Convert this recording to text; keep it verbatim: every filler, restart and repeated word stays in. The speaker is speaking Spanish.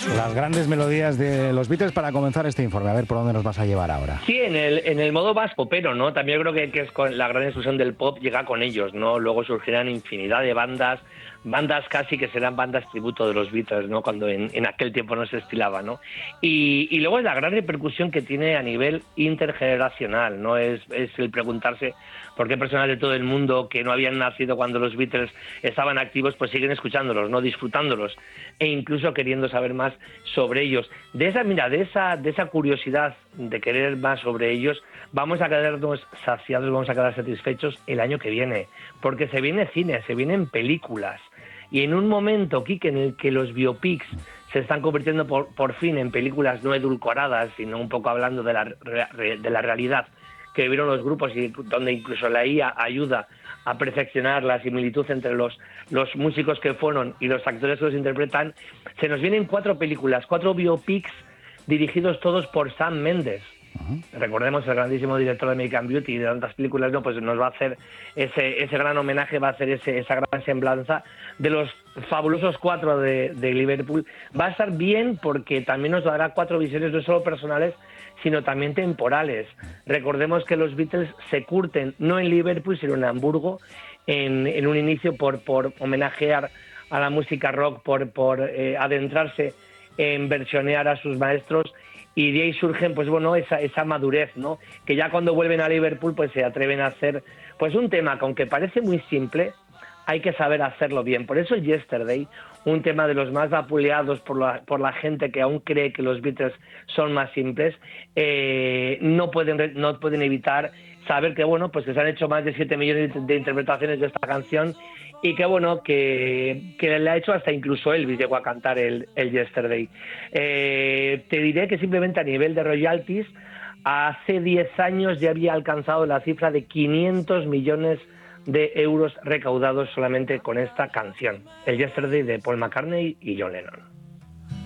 Las grandes melodías de los Beatles para comenzar este informe. A ver por dónde nos vas a llevar ahora. Sí, en el, en el modo más popero, ¿no? También creo que, que es con la gran explosión del pop llega con ellos, ¿no? Luego surgirán infinidad de bandas, bandas casi que serán bandas tributo de los Beatles, ¿no? Cuando en, en aquel tiempo no se estilaba, ¿no? Y, y luego es la gran repercusión que tiene a nivel intergeneracional, ¿no? Es, es el preguntarse por qué personas de todo el mundo que no habían nacido cuando los Beatles estaban activos, pues siguen escuchándolos, ¿no? Disfrutándolos e incluso queriendo saber más sobre ellos. De esa, mira, de esa, de esa curiosidad de querer más sobre ellos, vamos a quedarnos saciados, vamos a quedar satisfechos el año que viene, porque se viene cine, se vienen películas. Y en un momento, Quique, en el que los biopics se están convirtiendo por, por fin en películas no edulcoradas, sino un poco hablando de la, de la realidad que vivieron los grupos y donde incluso la I A ayuda a perfeccionar la similitud entre los, los músicos que fueron y los actores que los interpretan, se nos vienen cuatro películas, cuatro biopics dirigidos todos por Sam Mendes. Uh-huh. Recordemos, el grandísimo director de American Beauty y de tantas películas, no, pues nos va a hacer ese, ese gran homenaje, va a hacer ese, esa gran semblanza de los fabulosos cuatro de, de Liverpool. Va a estar bien porque también nos dará cuatro visiones no solo personales, sino también temporales. Recordemos que los Beatles se curten no en Liverpool, sino en Hamburgo, en, en un inicio por, por homenajear a la música rock, por, por eh, adentrarse en versionear a sus maestros, y de ahí surgen, pues bueno, esa, esa madurez, ¿no? Que ya cuando vuelven a Liverpool, pues se atreven a hacer, pues un tema que aunque parece muy simple, hay que saber hacerlo bien. Por eso Yesterday, un tema de los más vapuleados por la, por la gente que aún cree que los Beatles son más simples, eh, no pueden no pueden evitar saber que, bueno, pues que se han hecho más de siete millones de interpretaciones de esta canción y que, bueno, que, que le ha hecho hasta incluso Elvis llegó a cantar el, el Yesterday. Eh, te diré que simplemente a nivel de royalties, hace diez años ya había alcanzado la cifra de quinientos millones de euros recaudados solamente con esta canción, el Yesterday de Paul McCartney y John Lennon.